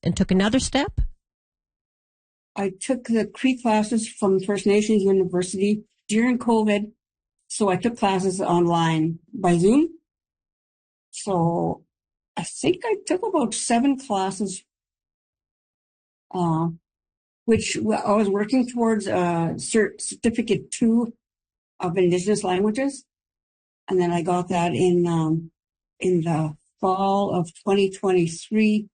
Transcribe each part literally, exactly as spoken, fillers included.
and took another step? I took the Cree classes from First Nations University during COVID. So I took classes online by Zoom. So I think I took about seven classes, uh, which I was working towards a cert- certificate two of Indigenous languages. And then I got that in, um, in the fall of twenty twenty-three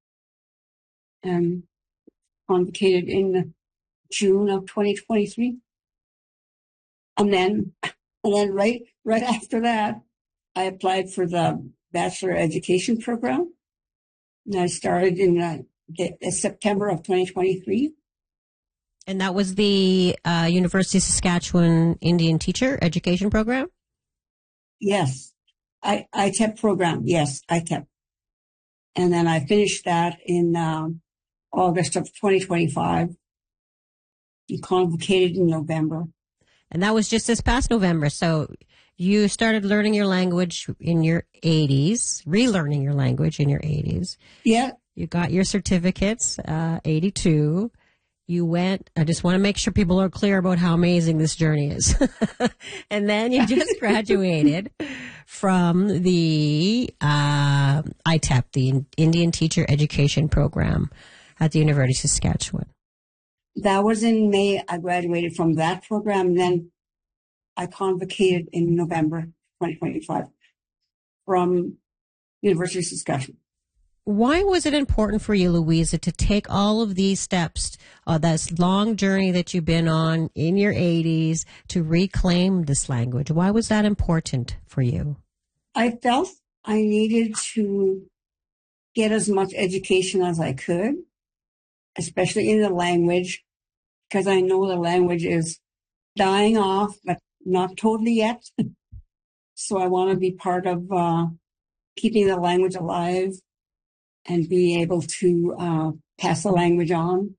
and convocated in June of twenty twenty-three. And then, and then right, right after that, I applied for the Bachelor Education program. And I started in uh, the, September of twenty twenty-three. And that was the uh, University of Saskatchewan Indian Teacher Education program? Yes. I, I T E P program. Yes, I T E P. And then I finished that in um, August of twenty twenty-five. And convocated in November. And that was just this past November. So you started learning your language in your eighties, relearning your language in your eighties. Yeah. You got your certificates, uh, eighty-two. You went, I just want to make sure people are clear about how amazing this journey is. And then you just graduated from the uh, I T E P, the Indian Teacher Education Program at the University of Saskatchewan. That was in May. I graduated from that program. And then I convocated in November twenty twenty-five from University of Saskatchewan. Why was it important for you, Louisa, to take all of these steps, uh, this long journey that you've been on in your eighties to reclaim this language? Why was that important for you? I felt I needed to get as much education as I could, especially in the language, because I know the language is dying off, but not totally yet. So I want to be part of uh, keeping the language alive and be able to uh, pass the language on.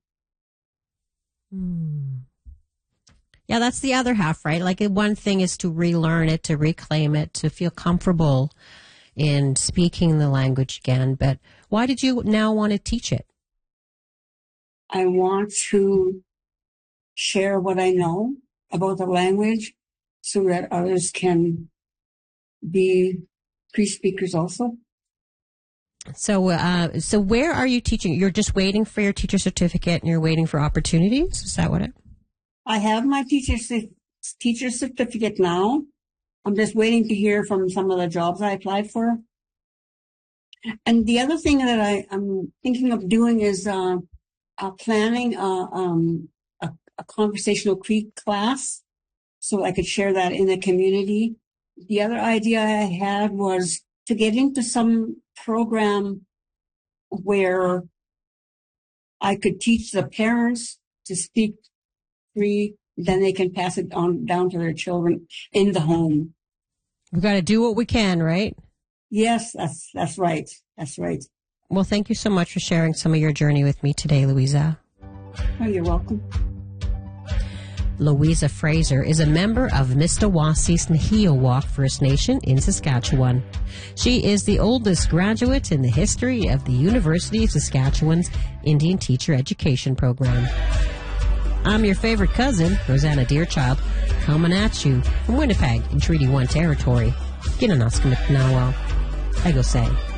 Hmm. Yeah, that's the other half, right? Like one thing is to relearn it, to reclaim it, to feel comfortable in speaking the language again. But why did you now want to teach it? I want to share what I know about the language so that others can be Cree speakers also. So, uh, so where are you teaching? You're just waiting for your teacher certificate and you're waiting for opportunities? Is that what it? I have my teacher, teacher certificate now. I'm just waiting to hear from some of the jobs I applied for. And the other thing that I, I'm thinking of doing is uh, uh, planning a, um, a, a conversational Cree class so I could share that in the community. The other idea I had was to get into some program where I could teach the parents to speak Cree, then they can pass it on down to their children in the home. We've got to do what we can, right? Yes, that's that's right. That's right. Well, thank you so much for sharing some of your journey with me today, Louisa. Oh, you're welcome. Louisa Fraser is a member of Mistawassis Nehiyawak First Nation in Saskatchewan. She is the oldest graduate in the history of the University of Saskatchewan's Indian Teacher Education Program. I'm your favorite cousin, Rosanna Deerchild, coming at you from Winnipeg in Treaty one territory. Ginanaska McNowell. I go say.